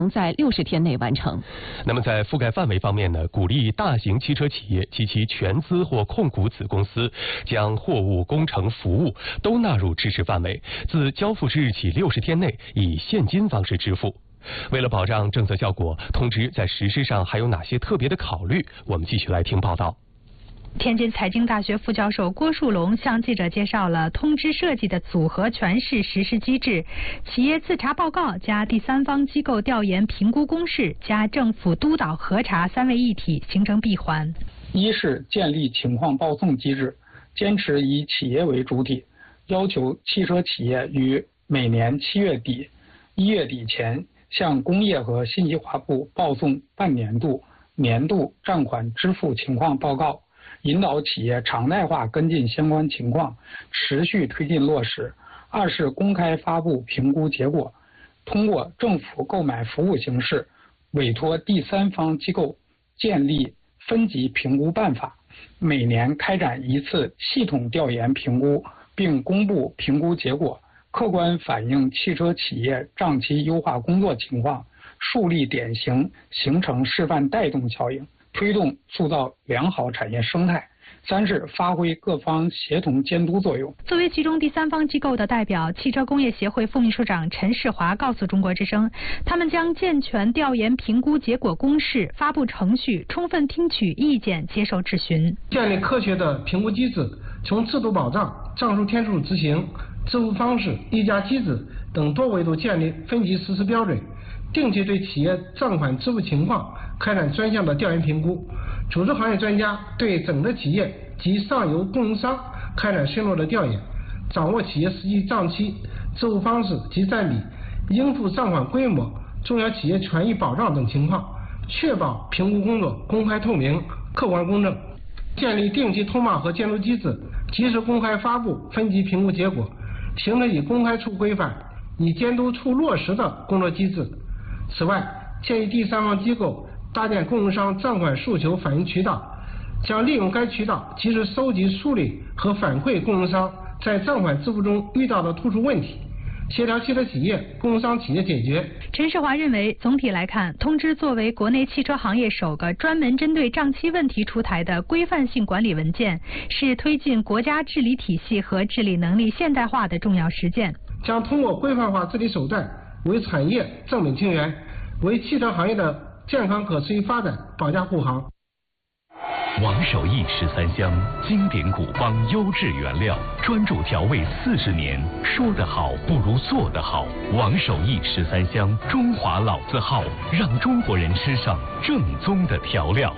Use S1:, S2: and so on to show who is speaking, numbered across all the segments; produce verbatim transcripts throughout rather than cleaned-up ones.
S1: 能在六十天内完成。
S2: 那么在覆盖范围方面呢，鼓励大型汽车企业及其全资或控股子公司将货物、工程、服务都纳入支持范围，自交付之日起六十天内以现金方式支付。为了保障政策效果，通知在实施上还有哪些特别的考虑？我们继续来听报道。
S3: 天津财经大学副教授郭树龙向记者介绍了通知设计的组合拳式实施机制，企业自查报告加第三方机构调研评估公示加政府督导核查三位一体形成闭环。
S4: 一是建立情况报送机制，坚持以企业为主体，要求汽车企业于每年七月底、一月底前向工业和信息化部报送半年度、年度账款支付情况报告，引导企业常态化跟进相关情况，持续推进落实。二是公开发布评估结果，通过政府购买服务形式，委托第三方机构建立分级评估办法，每年开展一次系统调研评估，并公布评估结果，客观反映汽车企业账期优化工作情况，树立典型，形成示范带动效应，推动塑造良好产业生态。三是发挥各方协同监督作用。
S3: 作为其中第三方机构的代表，汽车工业协会副秘书长陈世华告诉中国之声，他们将健全调研评估结果公示、发布程序，充分听取意见，接受质询，
S5: 建立科学的评估机制，从制度保障、账数天数执行、支付方式、议价机制等多维度建立分级实施标准，定期对企业账款支付情况开展专项的调研评估，组织行业专家对整个企业及上游供应商开展深入的调研，掌握企业实际账期、支付方式及占比、应付账款规模、中小企业权益保障等情况，确保评估工作公开透明、客观公正。建立定期通报和监督机制，及时公开发布分级评估结果，形成以公开处规范、以监督处落实的工作机制。此外，建议第三方机构搭建供应商账款诉求反映渠道，将利用该渠道及时收集、梳理和反馈供应商在账款支付中遇到的突出问题，协调汽车企业、供应商企业解决。
S3: 陈世华认为，总体来看，通知作为国内汽车行业首个专门针对账期问题出台的规范性管理文件，是推进国家治理体系和治理能力现代化的重要实践。
S5: 将通过规范化治理手段，为产业正本清源，为汽车行业的健康可持续发展保驾护航。
S6: 王守义十三香，经典古方，优质原料，专注调味四十年。说得好不如做得好。王守义十三香，中华老字号，让中国人吃上正宗的调料。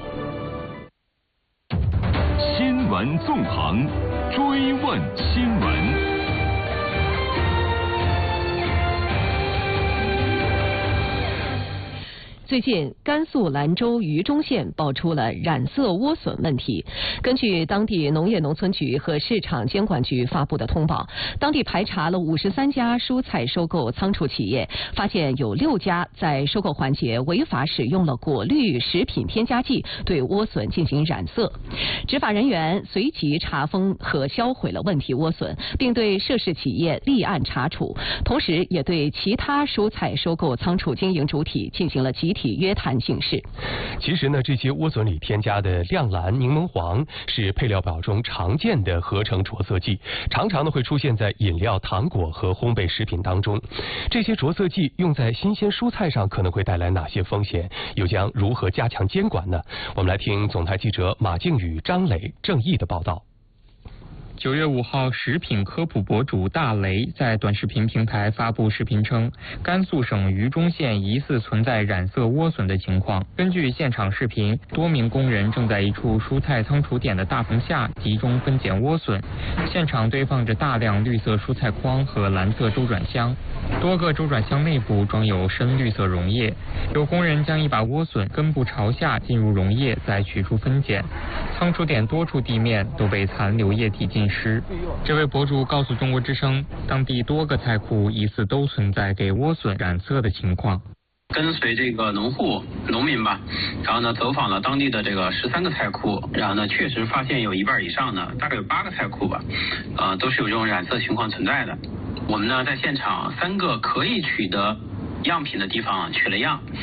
S7: 新闻纵横，追问新闻。
S1: 最近，甘肃兰州榆中县爆出了染色莴笋问题。根据当地农业农村局和市场监管局发布的通报，当地排查了五十三家蔬菜收购仓储企业，发现有六家在收购环节违法使用了果绿食品添加剂对莴笋进行染色。执法人员随即查封和销毁了问题莴笋，并对涉事企业立案查处，同时也对其他蔬菜收购仓储经营主体进行了集体约谈形式。
S2: 其实呢，这些莴笋里添加的亮蓝、柠檬黄是配料表中常见的合成着色剂，常常呢会出现在饮料、糖果和烘焙食品当中。这些着色剂用在新鲜蔬菜上可能会带来哪些风险？又将如何加强监管呢？我们来听总台记者马靖宇、张磊、郑毅的报道。
S8: 九月五号，食品科普博主大雷在短视频平台发布视频称，甘肃省榆中县疑似存在染色莴笋的情况。根据现场视频，多名工人正在一处蔬菜仓储点的大棚下集中分拣莴笋，现场堆放着大量绿色蔬菜筐和蓝色周转箱，多个周转箱内部装有深绿色溶液。有工人将一把莴笋根部朝下进入溶液，再取出分拣。仓储点多处地面都被残留液体浸湿。这位博主告诉中国之声，当地多个菜库疑似都存在给莴笋染色的情况。
S9: 跟随这个农户、农民吧，然后呢走访了当地的这个十三个菜库，然后呢确实发现有一半以上呢，大概有八个菜库吧，呃，都是有这种染色情况存在的。我们呢在现场三个可以取得样品的地方取了样。